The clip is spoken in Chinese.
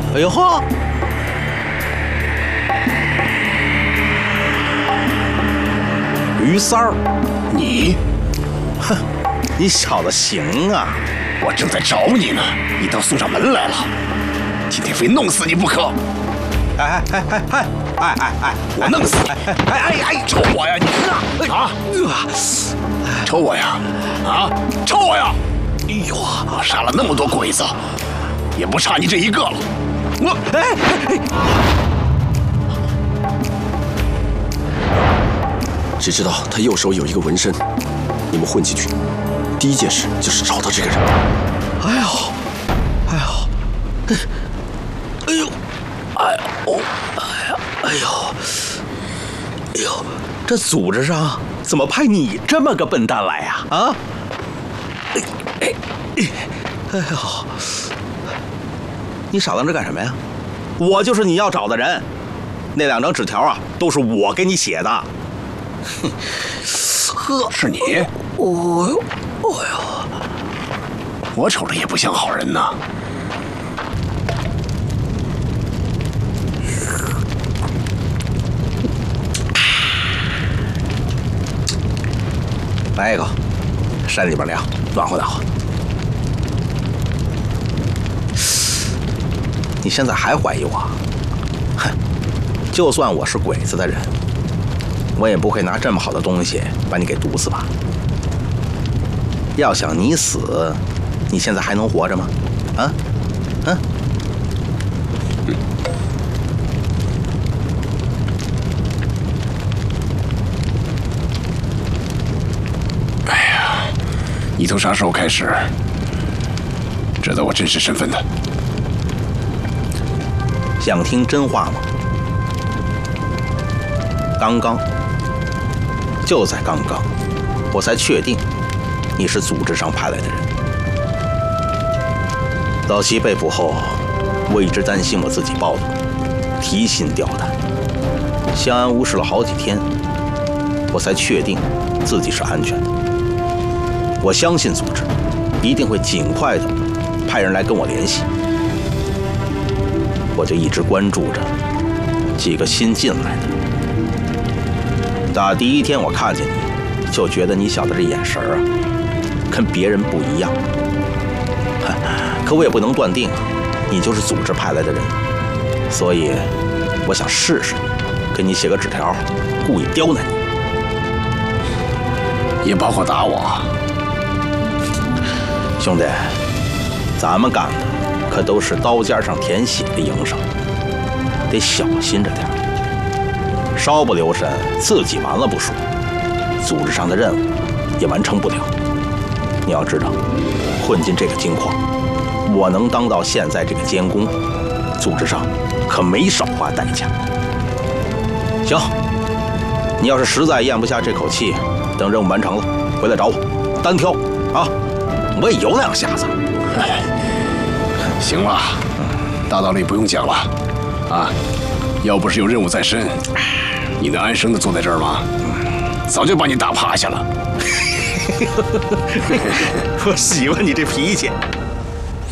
哎呦呵！于三儿， 你， 哼，你小子行啊！ 我正在找你呢，你倒送上门来了，今天非弄死你不可！我弄死你！抽我呀你！啊！抽我呀！啊！抽我呀！哎呦，我杀了那么多鬼子，也不差你这一个了。我只知道他右手有一个纹身，你们混进去，第一件事就是找到这个人。 哎呦，哎呦，哎呦，哎呦，哎呦，哎呦，这组织上怎么派你这么个笨蛋来呀？啊！哎呦，你傻愣着干什么呀？我就是你要找的人，那2张纸条啊，都是我给你写的。 呵，是你？ 哦呦，哦呦， 我瞅着也不像好人呐。 来一个，山里边凉，暖和暖和。你现在还怀疑我？哼，就算我是鬼子的人，我也不会拿这么好的东西把你给毒死吧？要想你死，你现在还能活着吗？啊？嗯？ 哎呀，你从啥时候开始知道我真实身份的？ 想听真话吗？刚刚，就在刚刚，我才确定你是组织上派来的人。老齐被捕后，我一直担心我自己暴露，提心吊胆，相安无事了好几天，我才确定自己是安全的。我相信组织一定会尽快的派人来跟我联系。我就一直关注着几个新进来的。打第一天我看见你，就觉得你小子这眼神啊，跟别人不一样。可我也不能断定你就是组织派来的人，所以我想试试，给你写个纸条，故意刁难你。 也包括打我。 兄弟，咱们干的可都是刀尖上舔血的营生，得小心着点，稍不留神自己完了不说，组织上的任务也完成不了。你要知道，混进这个金矿，我能当到现在这个监工，组织上可没少花代价。行，你要是实在咽不下这口气，等任务完成了回来找我，单挑啊！我也有2下子。 行了，大道理不用讲了，啊，要不是有任务在身，你能安生的坐在这儿吗？早就把你打趴下了。 我喜欢你这脾气。